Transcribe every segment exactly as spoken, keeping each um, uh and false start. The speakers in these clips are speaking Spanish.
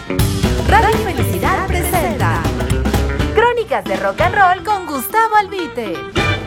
Radio Felicidad presenta Crónicas de Rock and Roll con Gustavo Albite.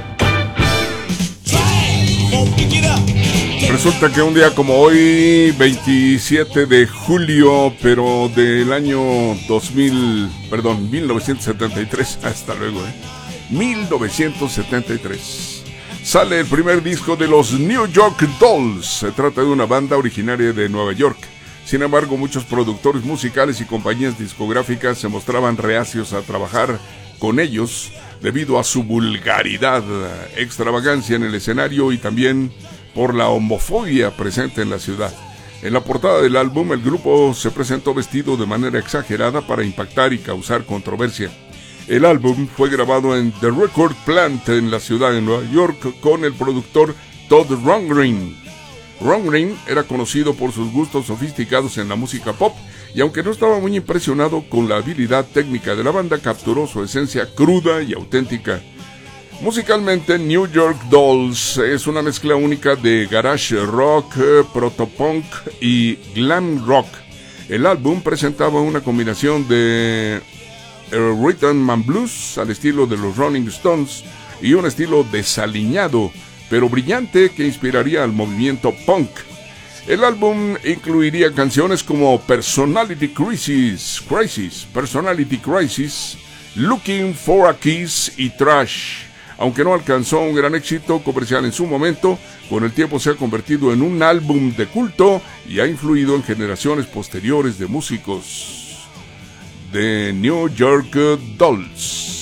Resulta que un día como hoy, veintisiete de julio, pero del año dos mil, perdón, mil novecientos setenta y tres, hasta luego, eh, mil novecientos setenta y tres, sale el primer disco de los New York Dolls. Se trata de una banda originaria de Nueva York. Sin embargo, muchos productores musicales y compañías discográficas se mostraban reacios a trabajar con ellos debido a su vulgaridad, extravagancia en el escenario y también por la homofobia presente en la ciudad. En la portada del álbum, el grupo se presentó vestido de manera exagerada para impactar y causar controversia. El álbum fue grabado en The Record Plant en la ciudad de Nueva York con el productor Todd Rundgren. Rundgren era conocido por sus gustos sofisticados en la música pop y aunque no estaba muy impresionado con la habilidad técnica de la banda, capturó su esencia cruda y auténtica. Musicalmente, New York Dolls es una mezcla única de garage rock, protopunk y glam rock. El álbum presentaba una combinación de rhythm and blues al estilo de los Rolling Stones y un estilo desaliñado pero brillante que inspiraría al movimiento punk. El álbum incluiría canciones como Personality Crisis, Crisis, Personality Crisis, Looking for a Kiss y Trash. Aunque no alcanzó un gran éxito comercial en su momento, con el tiempo se ha convertido en un álbum de culto y ha influido en generaciones posteriores de músicos. The New York Dolls.